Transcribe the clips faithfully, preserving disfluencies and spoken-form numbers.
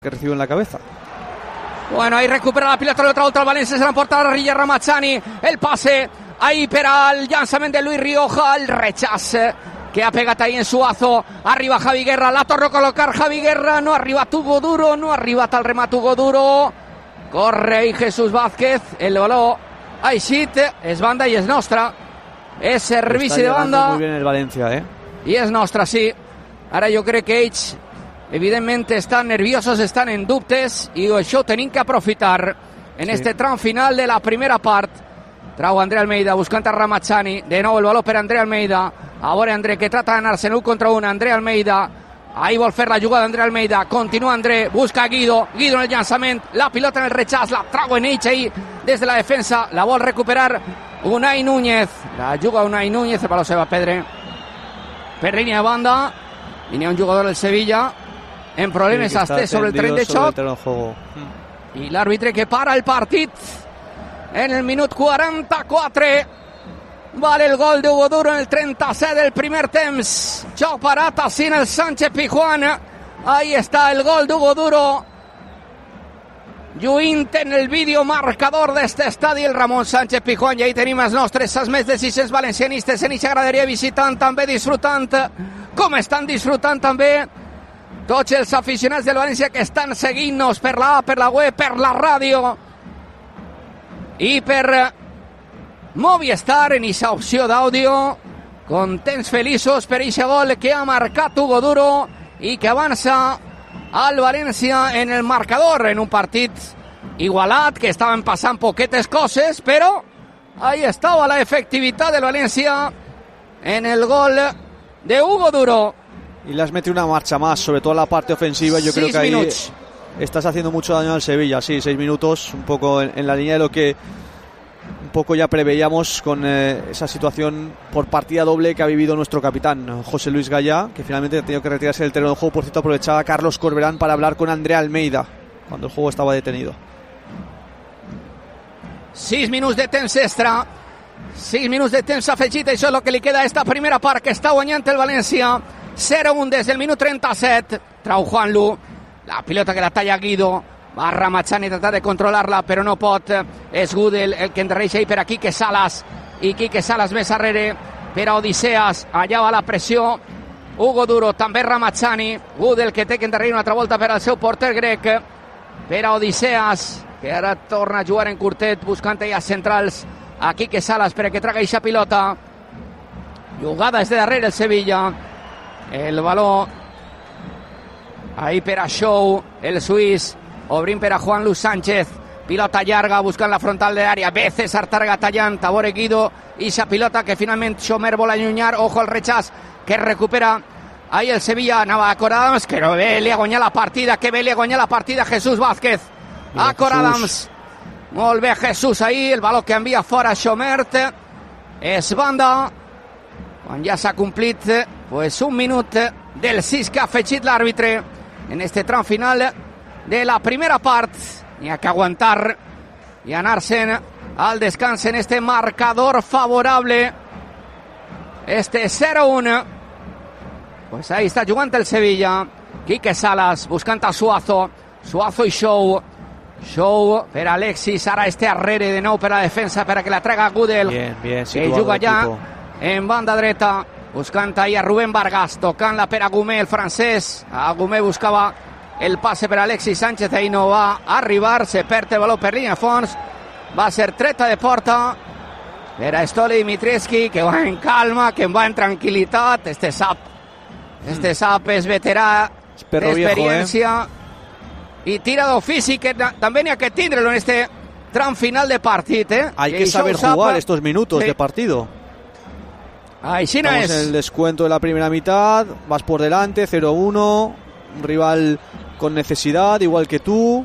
que recibe en la cabeza. Bueno, ahí recupera la pilota l'altra volta el València, se l'ha emportat a Rilla Ramazzani, el pase ahí per al llançament de Luis Rioja, el rechaç que ha pegat ahí en Suazo, arriba Javi Guerra, la torna a col·locar Javi Guerra, no ha arribat Hugo Duro, no ha arribat al remat Hugo Duro, corre ahí Jesús Vázquez, el baló ha eixit, és banda i és nostra, és servici de banda. Muy bien el Valencia, eh? I és nostra, sí. Ara jo crec que ells evidentment estan nerviosos, estan en dubtes i això ho tenim que aprofitar en sí. este tram final de la primera part. Trau André Almeida buscant a Ramazzani, de nou el valor per André Almeida, a veure André que trata d'anar-se'n un contra un, André Almeida, ahí vol fer la jugada André Almeida, continua André, busca Guido, Guido en el llançament, la pilota en el rechaç, la trau en ells ahí des de la defensa, la vol recuperar Unai Núñez, la juga Unai Núñez, el baló se va a perdre per línia de banda, i n'hi ha un jugador del Sevilla en problemes, sí, hasta sobre el tren de xoc i l'àrbitre que para el partit en el minut quaranta-quatre. Vale el gol de Hugo Duro en el trenta-set del primer temps, joc parat així en el Sánchez Pizjuán. Ahí está el gol de Hugo Duro, lluint en el vídeo marcador d'este estadi el Ramon Sánchez Pizjuán. I ahí tenim els nostres, els més de sis-cents valencianistes en eixa graderia visitant, també disfrutant, com estan disfrutant també tots els aficionats del València que estan seguint-nos per la A, per la web, per la ràdio i per Movistar en eixa opció d'àudio. Contents, feliços per eixa gol que ha marcat Hugo Duro i que avança al València en el marcador, en un partit igualat, que estaven passant poquetes coses, però ahí estava la efectivitat del València en el gol de Hugo Duro. Y le has metido una marcha más, sobre todo en la parte ofensiva. Yo creo que ahí minutos. Estás haciendo mucho daño al Sevilla. Sí, seis minutos, un poco en, en la línea de lo que un poco ya preveíamos con eh, esa situación por partida doble que ha vivido nuestro capitán, José Luis Gallá, que finalmente ha tenido que retirarse del terreno de juego. Por cierto, aprovechaba Carlos Corberán para hablar con André Almeida cuando el juego estaba detenido. Sis minuts de temps extra, sis minuts de temps afegit, això és el que li queda a esta primera part, que està guanyant el València zero un des del minut trenta-set. Trau Juanlu, la pilota que la talla Guido, va Ramazzani a tratar de controlar-la, però no pot. És Gudel el que endarreix ahí per a Quique Salas, i Quique Salas més arrere per a Odiseas, allà va la pressió Hugo Duro, també Ramazzani, Gudel que té que endarrere una altra volta per al seu porter grec, per a Odiseas, que ara torna a jugar en curtet buscant allà centrals a Quique Salas per a que traga eixa pilota. Jugada des de darrere el Sevilla, el baló ahí per a Show, el suís, obrint per a Juan Luis Sánchez, pilota llarga buscant la frontal de l'àrea, ve César Targa tallant, a veure Guido, i esa pilota que finalment Xomer vol allunyar, ojo al rechaç que recupera ahí el Sevilla, anava a Cor Adams, que no ve, li ha guanyat la partida, que ve, li ha guanyat la partida Jesús Vázquez, a Cor Adams, molt bé Jesús ahí, el baló que envia fora Xomert, és banda, quan ja s'ha complit pues un minut del sis que ha afegit l'àrbitre en este tram final de la primera part. N'hi ha que aguantar i anar-se'n al descans en este marcador favorable, este zero uno. Pues ahí està jugant el Sevilla, Quique Salas buscant a Suazo, Suazo i Show, Show per Alexis, ara este arrere de nou per a la defensa per a que la traga Gudel, bien, bien, que juga ja en banda dreta, buscant ahí a Rubén Vargas, tocant-la per a Gumé, el francès. A Gumé buscava el passe per a Alexis Sánchez, ahí no va a arribar, se perd el baló per línia de fons, va a ser treta de porta per a Stoli Dimitrievski, que va en calma, que va en tranquil·litat. Este sap, este sap és veterà d'experiència, eh? I tira d'ofici, que també n'hi ha que tindre-lo en este tram final de partit, eh? Hay que saber jugar estos minutos sí. de partido. Ahí sí no Estamos es. en el descuento de la primera mitad, vas por delante, cero uno, un rival con necesidad, igual que tú.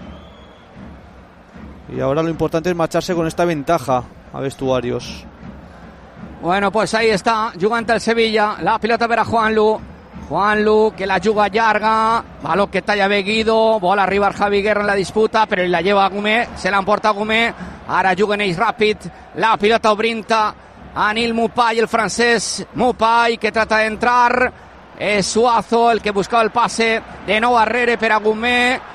Y ahora lo importante es marcharse con esta ventaja a vestuarios. Bueno, pues ahí está, jugant el Sevilla, la pilota per a Juanlu. Juanlu, que la juga llarga, baló que talla bé Guido, vol arribar Javi Guerra en la disputa, però la lleva a Gumé, se l'emporta Gumé, ara juguen ells ràpid, la pilota obrinta Anil Mupai, el francès Mupai, que trata d'entrar, Es Suazo el que buscaba el pase de nou Arrere per a Gumé.